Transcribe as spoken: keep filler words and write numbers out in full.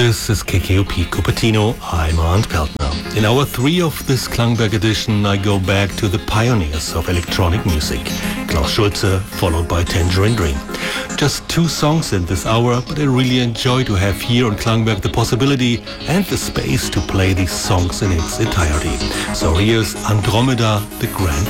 This is K K O P Cupertino. I'm Arndt Peltner. In hour three of this Klangberg edition, I go back to the pioneers of electronic music. Klaus Schulze, followed by Tangerine Dream. Just two songs in this hour, but I really enjoy to have here on Klangberg the possibility and the space to play these songs in its entirety. So here's Andromeda, the Grand